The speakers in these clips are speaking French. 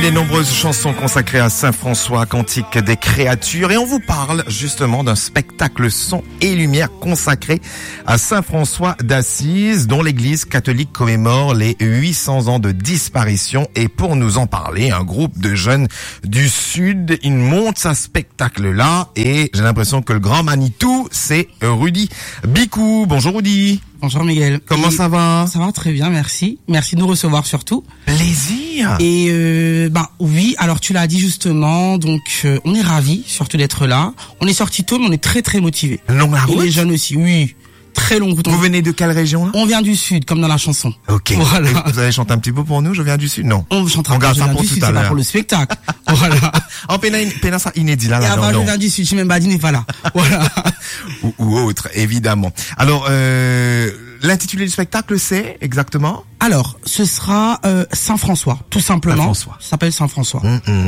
les nombreuses chansons consacrées à Saint-François, cantique des créatures, et on vous parle justement d'un spectacle son et lumière consacré à Saint-François d'Assise, dont l'église catholique commémore les 800 ans de disparition. Et pour nous en parler, un groupe de jeunes du Sud, ils montent ce spectacle-là, et j'ai l'impression que le grand Manitou, c'est Rudy Bicou. Bonjour Rudy. Bonjour Miguel. Comment ça va? Ça va très bien, merci. Merci de nous recevoir surtout. Plaisir. Et oui, alors tu l'as dit justement, donc on est ravis surtout d'être là. On est sortis tôt, mais on est très très motivés. Longue la route. Et les jeunes aussi, oui. Très longue route. Vous venez de quelle région là? On vient du Sud, comme dans la chanson. Ok. Voilà. Vous allez chanter un petit peu pour nous? Je viens du Sud? Non. On chantera on garde pas, ça pour du tout Sud, à c'est l'heure. pas pour le spectacle. Voilà. En pénin ça inédit là, Et là, avant, non. je viens du Sud, je suis même pas dit, n'est pas là. Voilà. ou autre, évidemment. Alors, l'intitulé du spectacle, c'est exactement? Alors, ce sera Saint-François, tout simplement. Saint-François. Ça s'appelle Saint-François.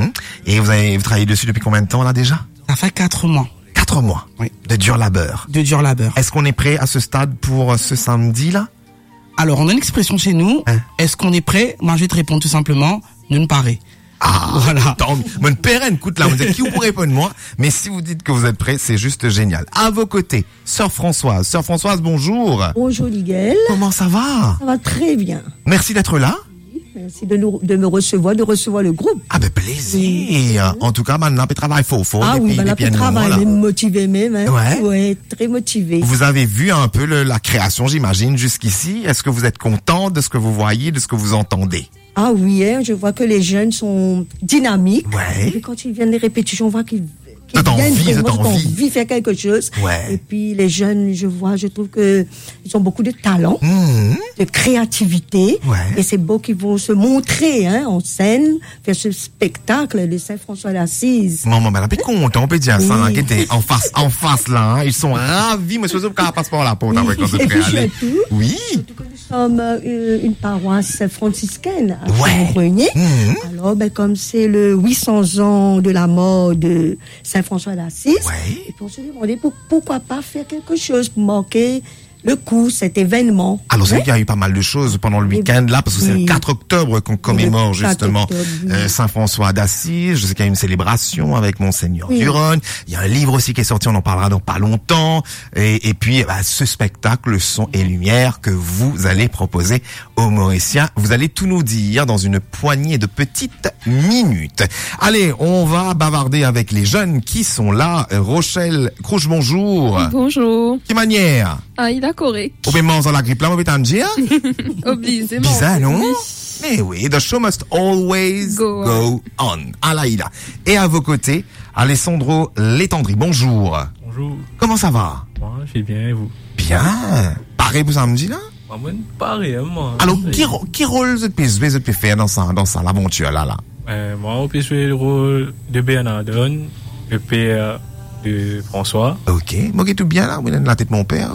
Et vous travaillez dessus depuis combien de temps là déjà? Ça fait 4 mois. 4 mois. Oui. De dur labeur. De dur labeur. Est-ce qu'on est prêt à ce stade pour ce samedi là? Alors, on a une expression chez nous. Hein? Est-ce qu'on est prêt? Moi, je vais te répondre tout simplement, nous paraît. Ah, voilà. Mon père, écoute là, vous êtes qui vous pourrez répondre moi? Mais si vous dites que vous êtes prêts, c'est juste génial. À vos côtés, Sœur Françoise. Sœur Françoise, bonjour. Bonjour Miguel. Comment ça va? Ça va très bien. Merci d'être là. Merci de me recevoir, de recevoir le groupe. Ah ben plaisir. En tout cas, maintenant, il travaille fort. Ah oui, là, pour travailler, motivé même. Hein. Ouais. Ouais, très motivé. Vous avez vu un peu la création, j'imagine, jusqu'ici. Est-ce que vous êtes content de ce que vous voyez, de ce que vous entendez? Ah oui, hein, je vois que les jeunes sont dynamiques. Ouais. Et puis quand ils viennent les répétitions, on voit qu'ils T'as viennent envie, vraiment, t'as qu'ils ont envie. envie de faire quelque chose. Ouais. Et puis les jeunes, je trouve que ils ont beaucoup de talent, Mmh. de créativité. Ouais. Et c'est beau qu'ils vont se montrer hein, en scène, faire ce spectacle de Saint-François d'Assise. Maman, ben, on peut être content, on peut dire ça, Oui. hein, qui était en face là, hein. Ils sont ravis, monsieur Zoub, quand un passeport là, pour avec quand Et puis aller. surtout, Oui. surtout que nous sommes une paroisse franciscaine à Ouais. Saint-Grenier. Mhm. Alors, comme c'est le 800 ans de la mort de Saint-François d'Assise, Ouais. et puis on se demandait pourquoi pas faire quelque chose pour marquer le coup, cet événement. Alors, c'est vrai Hein? qu'il y a eu pas mal de choses pendant le week-end là, parce que c'est Oui. le 4 octobre qu'on commémore Le 4 justement octobre, oui. Saint-François d'Assise. Je sais qu'il y a une célébration avec Monseigneur Oui. Duronne. Il y a un livre aussi qui est sorti, on en parlera dans pas longtemps. Et puis, ce spectacle, son et lumière que vous allez proposer aux Mauriciens. Vous allez tout nous dire dans une poignée de petites minutes. Allez, on va bavarder avec les jeunes qui sont là. Rochelle Crouche, bonjour. Bonjour. Quelle manière? Ah, il est correct. Ou bien manger la grippe là, on va t'en dire? Obligé. Bizarre, non? Oui. Mais oui, the show must always Go go on. Alaïda. Et à vos côtés, Alessandro Letendry. Bonjour. Bonjour, Comment ça va? moi je vais bien et vous? Bien. Pareil pour samedi là? Moi, pareil, moi. Alors, qui rôle vous peut faire dans ça, l'aventure là? Moi, on peut jouer le rôle de Bernardone, le père de François. Ok. Moi qui est tout bien là, vous avez la tête de mon père.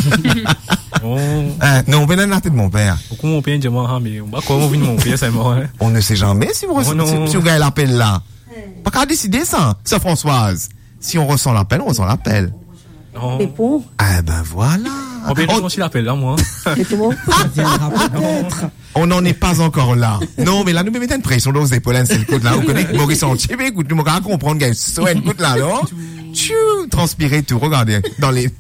Bon, Non, vous avez la tête de mon père. beaucoup mon père dit, moi, mais on va comment venir mon père, c'est moi. Hein. On ne sait jamais si vous, Oh non. si vous gagnez l'appel là. Pas qu'à décider ça, Sœur Françoise. Si on ressent l'appel, on ressent l'appel. Non, Mais bon, Ah ben voilà. mon père dit aussi l'appel là, moi. c'est tout. Ça viendra peut-être. On n'en est pas encore là. Non, mais là, nous mettons une pression dans les épaules, c'est le coup là. Vous connaissez Maurice Antier, mais écoute, nous m'avons qu'à comprendre, gars, c'est un coup là, non? Tchou, transpirer tout, regardez, dans les...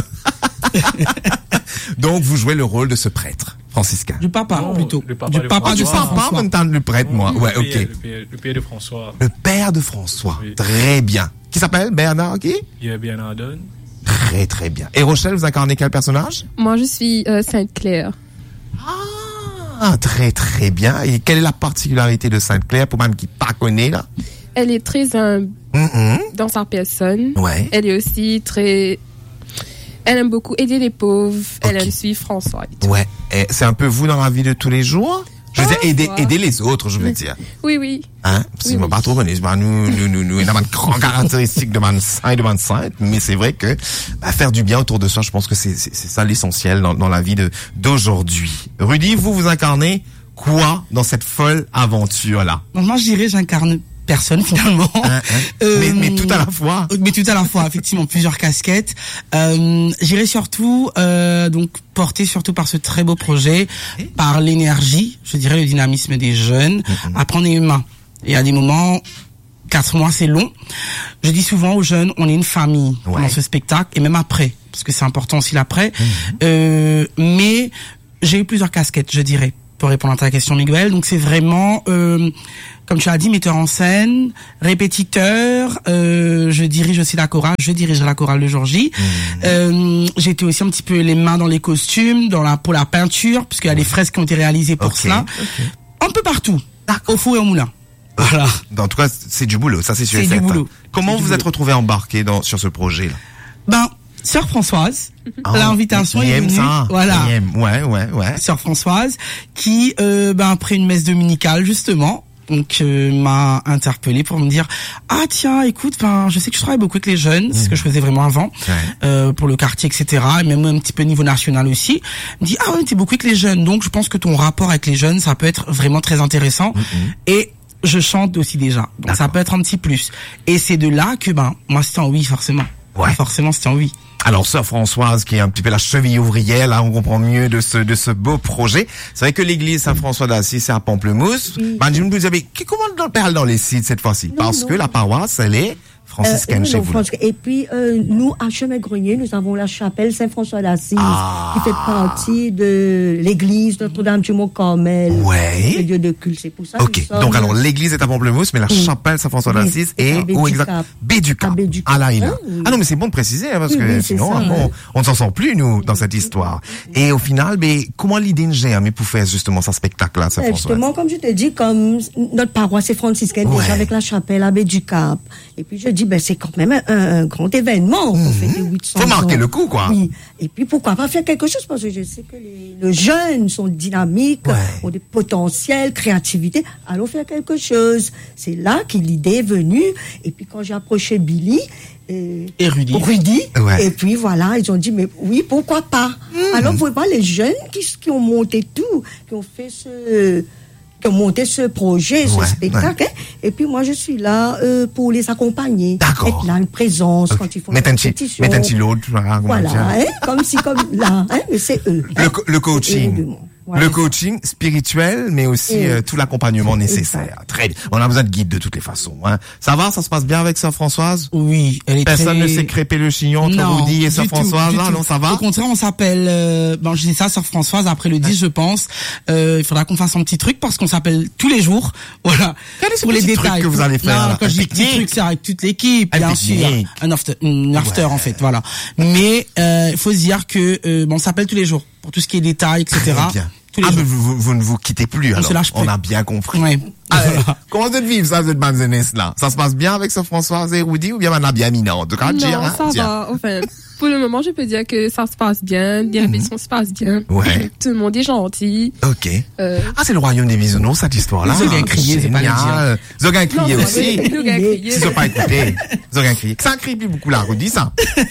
Donc, vous jouez le rôle de ce prêtre franciscain. Du papa, Non, plutôt. le papa Du de papa Ah, de du François. papa, en Saint-François. même temps, le prêtre, moi. Ouais, ok. Le père de François, Le père de François. Oui. Très bien. Qui s'appelle Bernard, qui? il est Bernardone. Très, très bien. Et Rochelle, vous incarnez quel personnage? Moi, je suis Sainte-Claire. Ah, très, très bien. Et quelle est la particularité de Sainte-Claire, pour même qui pas connaît, là? Elle est très humble Mhm. dans sa personne. Ouais. Elle est aussi très... Elle aime beaucoup aider les pauvres. Elle Ok. aime suivre François. Et tout. Ouais. Et c'est un peu vous dans la vie de tous les jours? Je veux dire, Parfois. aider les autres, je veux dire. Oui, oui. Hein? Parce que Oui, moi, oui. pas trop connu. Bah, nous, il y a une grande caractéristique de saint et de sainte, mais c'est vrai que, faire du bien autour de soi, je pense que c'est ça l'essentiel dans la vie d'aujourd'hui. Rudy, vous incarnez quoi dans cette folle aventure-là? Donc moi, je dirais, j'incarne personne finalement. Mais tout à la fois. Mais tout à la fois, effectivement, plusieurs casquettes. J'irai surtout donc porté surtout par ce très beau projet, par l'énergie, je dirais le dynamisme des jeunes. Après, on est humain. Et à des moments, 4 mois, c'est long. Je dis souvent aux jeunes, on est une famille dans ce spectacle, et même après, parce que c'est important aussi l'après. Mais j'ai eu plusieurs casquettes, je dirais, pour répondre à ta question, Miguel. Donc c'est vraiment, comme tu as dit, metteur en scène, répétiteur. Je dirige aussi la chorale. Je dirigerai la chorale de Georgie. J'ai été aussi un petit peu les mains dans les costumes, pour la peinture, puisqu'il y a des fresques qui ont été réalisées pour cela. Un peu partout, au four et au moulin. Voilà. En tout cas, c'est du boulot, ça c'est sûr et certain. Comment vous êtes retrouvé embarqué sur ce projet-là? Sœur Françoise, l'invitation est venue. Voilà. Ouais. Sœur Françoise, qui, après une messe dominicale, justement, donc, m'a interpellé pour me dire, ah, tiens, écoute, je sais que je travaille beaucoup avec les jeunes, c'est ce que je faisais vraiment avant, pour le quartier, etc., et même un petit peu au niveau national aussi. Il me dit, ah ouais, t'es beaucoup avec les jeunes, donc je pense que ton rapport avec les jeunes, ça peut être vraiment très intéressant. Et je chante aussi déjà, donc ça peut être un petit plus. Et c'est de là que, moi, c'était en oui, forcément. Forcément, c'était en oui. Alors, Sœur Françoise, qui est un petit peu la cheville ouvrière, là, on comprend mieux de ce beau projet. C'est vrai que l'église Saint-François d'Assise, c'est à Pamplemousse. Je me disais, mais comment on parle dans les sites cette fois-ci? Parce que la paroisse, elle est franciscaine chez vous. Et puis, nous, à Chemin-Grenier, nous avons la chapelle Saint-François d'Assise, qui fait partie de l'église Notre-Dame du Mont-Carmel. Ouais. Le lieu de culte, c'est pour ça. Ok. Donc, alors, l'église est à Pamplemousse, mais la chapelle Saint-François d'Assise est où exact? Béducap. Ah là, il a. Ah non, mais c'est bon de préciser, parce que sinon, on ne s'en sort plus, nous, dans cette histoire. Et au final, comment l'idée ne gère, mais pour faire justement ce spectacle-là, Saint-François? Justement, comme je te dis, comme notre paroisse est franciscaine, déjà avec la chapelle à Béducap. Et puis, je dis, c'est quand même un grand événement qu'on fait les 800 Faut marquer le coup, quoi. Oui. Et puis, pourquoi pas faire quelque chose? Parce que je sais que les jeunes sont dynamiques, ont des potentiels, créativité. Allons faire quelque chose. C'est là que l'idée est venue. Et puis, quand j'ai approché Billy, et Rudy. Et puis voilà, ils ont dit, mais oui, pourquoi pas? Alors, vous voyez, les jeunes qui ont monté tout, qui ont fait qui ont monté ce projet, ce spectacle. Et puis moi, je suis là pour les accompagner. D'accord. Être là, une présence quand ils font mettre un petit l'autre. Voilà, comme là, mais c'est eux. Le coaching. Le coaching spirituel, mais aussi tout l'accompagnement nécessaire. Très bien. On a besoin de guide de toutes les façons. Ça va, ça se passe bien avec Sœur Françoise? Oui, elle est Personne ne s'est crêpé le chignon entre Rudy et Sœur Françoise. Non, ça va? Au contraire, on s'appelle. Je dis ça, Sœur Françoise. Après le 10, je pense. Il faudra qu'on fasse un petit truc parce qu'on s'appelle tous les jours. Voilà. Quel est ce petit truc que vous allez faire? Non, quand je dis petit truc, c'est avec toute l'équipe, bien sûr. Un after en fait, voilà. Mais il faut se dire que on s'appelle tous les jours pour tout ce qui est détails, etc. Mais vous ne vous quittez plus, alors. On a bien compris. Ouais. Comment vous êtes vivre ça, cette bande là? Ça se passe bien avec Sœur Françoise et Rudy, ou bien on a bien mis, en tout cas? Non, ça va. Enfin, pour le moment, je peux dire que ça se passe bien. Les répétitions se passent bien. Ouais. Tout le monde est gentil. Ok. C'est le royaume des bisounours, cette histoire-là. Ils ont bien crié, c'est pas le dire. Ils ont bien crié aussi. Ils ont bien crié. Ils ont pas écouté. Ils ont bien crié. Ça crie plus beaucoup, là, Rudy, ça.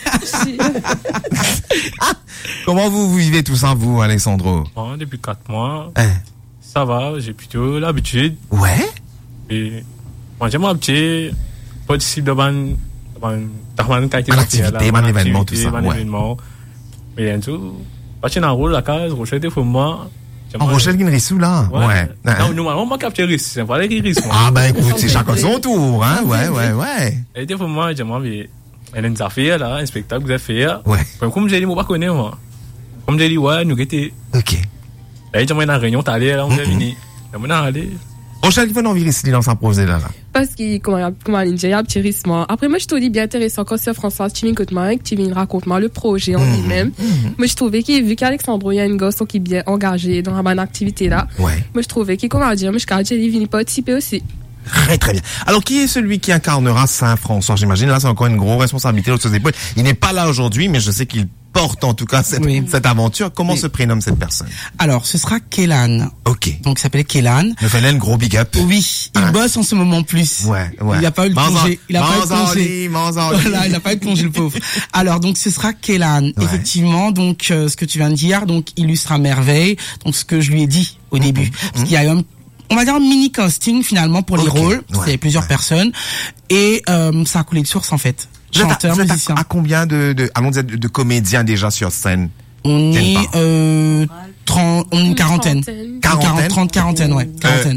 Comment vous vivez tout ça, vous, Alessandro? Bon, depuis 4 mois, ça va, j'ai plutôt l'habitude. Ouais. Et moi, j'aime un petit participer dans un activité, un événement, tout ça. Mais bien sûr, parce qu'on a un rôle à la case, Rochelle, il faut moi. En Rochelle, il y a une rissou, là. Ouais. Non, normalement, moi, capture risque. C'est pas les risques. Écoute, c'est chacun son tour, hein. Ouais. Et des fois, moi, j'aimerais, elle a une affaire, là, un spectacle que vous avez fait. Ouais. Comme j'ai dit, moi, pas connaître, moi. Comme j'ai dit, nous étions. Ok. Là, j'aimerais une réunion, t'allais, là, on est venu. J'aimerais aller. Rochelle, il faut envie ici dans sa projet, là. Parce qu'il, comment il y a un petit risque. Après, moi, je trouve bien intéressant quand Sœur Françoise, tu viens raconte-moi le projet en lui-même. Moi, je trouvais vu qu'Alexandre, il y a une gosse qui est bien engagée dans la bonne activité là. Ouais. Moi, je trouvais qu'il, moi, je il vient participer aussi. Très, très bien. Alors, qui est celui qui incarnera Saint-François? J'imagine, là, c'est encore une grosse responsabilité de ses épaules. Il n'est pas là aujourd'hui, mais je sais qu'il porte, en tout cas, cette aventure. Comment se prénomme cette personne? Alors, ce sera Kélan. Ok. Donc, il s'appelle Kélan. Le Félène, gros big up. Oui. Il bosse en ce moment plus. Ouais. Il n'a pas eu le congé. Il n'a pas eu le congé. Voilà, il n'a pas eu de congé, le pauvre. Alors, donc, ce sera Kélan. Ouais. Effectivement, donc, ce que tu viens de dire, donc, illustre à merveille. Donc, ce que je lui ai dit au début. Parce qu'il y a eu on va dire un mini casting finalement pour les rôles. Il y avait plusieurs personnes et ça a coulé de source en fait. Chanteur, musicien. À combien de comédiens déjà sur scène? On est une quarantaine. 40, 30, quarantaine, ouais. Quarantaine.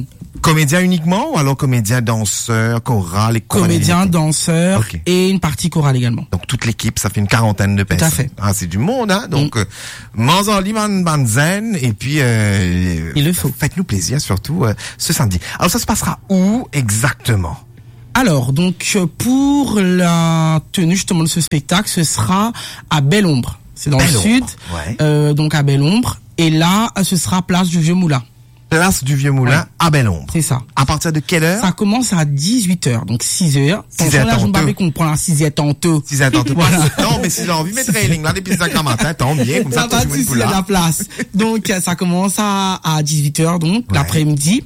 Comédien uniquement ou alors comédien, danseur, chorale et comédien, danseur et une partie chorale également. Donc toute l'équipe, ça fait une 40aine de personnes. Tout à fait. Ah, c'est du monde, hein. Donc Manzali Banzen et puis il le faut. Faites-nous plaisir surtout ce samedi. Alors ça se passera où exactement? Alors, donc, pour la tenue justement de ce spectacle, ce sera à Belle-Ombre. C'est dans le sud, donc à Belle-Ombre. Et là, ce sera place du Vieux Moulin. Place du Vieux Moulin à Belle-Ombre. C'est ça. À partir de quelle heure? Ça commence à 18h, donc 6h. 6h tantôt. Là, je qu'on prend à 6h tantôt. 6h tantôt. Voilà. Non, mais si j'ai envie de mettre les lignes là depuis 5 matin, tant bien, comme ça, tu joues la place. Donc, ça commence à 18h, donc, l'après-midi.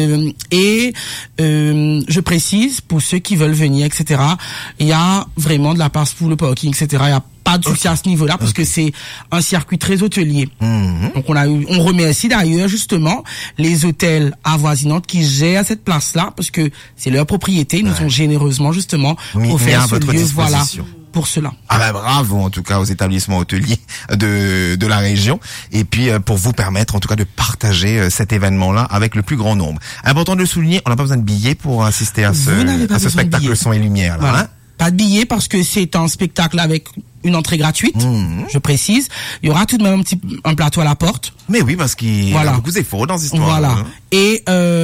Je précise, pour ceux qui veulent venir, etc., il y a vraiment de la place pour le parking, etc. Il y a pas de souci à ce niveau-là, parce que c'est un circuit très hôtelier. Donc, on remercie d'ailleurs, justement, les hôtels avoisinantes qui gèrent cette place-là, parce que c'est leur propriété. Ils nous ont généreusement, justement, offert ce lieu, voilà. Pour cela. Ah ben bravo en tout cas aux établissements hôteliers de la région et puis pour vous permettre en tout cas de partager cet événement-là avec le plus grand nombre. Important de le souligner, on n'a pas besoin de billets pour assister à ce spectacle son et lumière là. Voilà. Hein? Pas de billets parce que c'est un spectacle avec une entrée gratuite, je précise. Il y aura tout de même un plateau à la porte. Mais oui, parce qu'il y a beaucoup d'efforts dans cette histoire. Voilà. Et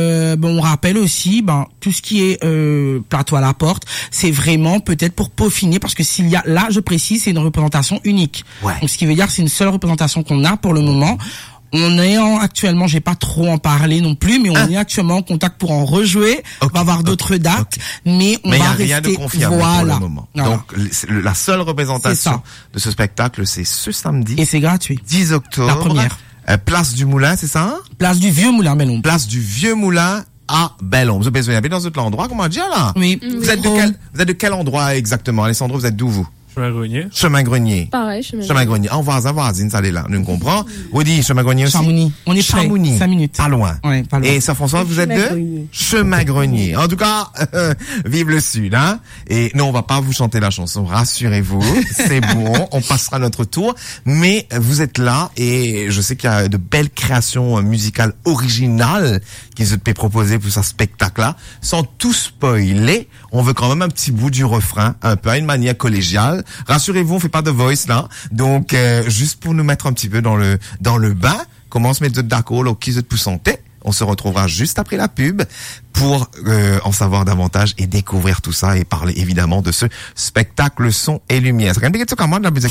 on rappelle aussi, tout ce qui est plateau à la porte, c'est vraiment peut-être pour peaufiner, parce que s'il y a, là, je précise, c'est une représentation unique. Donc ce qui veut dire que c'est une seule représentation qu'on a pour le moment. On est actuellement, j'ai pas trop en parler non plus, mais on est actuellement en contact pour en rejouer. On va avoir d'autres dates, mais on va rester. Mais il n'y a rien de confirmé pour le moment. Donc, la seule représentation de ce spectacle, c'est ce samedi. Et c'est gratuit. 10 octobre. La première. Place du Moulin, c'est ça? Place du Vieux Moulin, Belle-Ombre. Place du Vieux Moulin à Belle-Ombre. Vous avez besoin dans un endroit, comment dire là? Oui. Vous êtes de quel endroit exactement? Alessandro, vous êtes d'où vous? Chemin Grenier. Pareil, Chemin Grenier. En voisine, ça allait là. Nous comprend. Woody, Chemin Grenier aussi. Chamonix. On est prêt. Chamonix. 5 minutes. Pas loin. Ouais, pas loin. Et Saint-François, vous êtes de Chemin Grenier. En tout cas, vive le Sud, hein. Et non, on va pas vous chanter la chanson. Rassurez-vous. C'est bon. On passera notre tour. Mais vous êtes là et je sais qu'il y a de belles créations musicales originales qui se proposer pour ce spectacle-là. Sans tout spoiler, on veut quand même un petit bout du refrain, un peu à une manière collégiale. Rassurez-vous, on fait pas de voice là. Donc, juste pour nous mettre un petit peu dans le bain, comment se mettre d'accord, là, qui se poussantait. On se retrouvera juste après la pub pour en savoir davantage et découvrir tout ça et parler évidemment de ce spectacle son et lumière. C'est quand même quelque chose de la musique.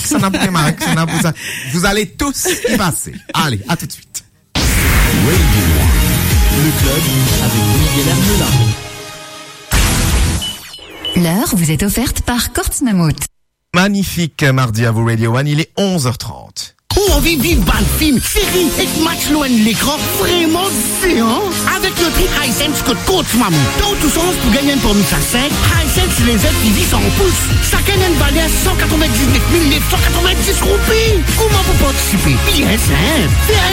Vous allez tous y passer. Allez, à tout de suite. Le club avec Miguel Hermelin. L'heure vous est offerte par Kortz Mammouth. Magnifique mardi à vous Radio One, il est 11h30. On vit vivre bande film, série et match loin de l'écran, vraiment séant. Avec le prix Hisense Code Kortz Mammouth. Dans tout sens pour gagner un permis à 5, Hisense les aides qui visent en pouce. Chacun a une valeur 199 990 roupies. Comment vous participez? Bien simple.